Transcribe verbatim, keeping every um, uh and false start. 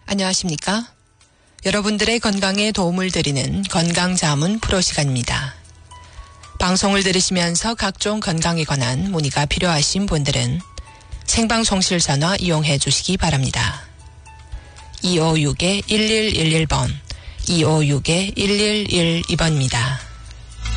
안녕하십니까? 여러분들의 건강에 도움을 드리는 건강자문 프로 시간입니다. 방송을 들으시면서 각종 건강에 관한 문의가 필요하신 분들은 생방송실 전화 이용해 주시기 바랍니다. 이오육 일일일일 번, 이오육 일일일이 번입니다.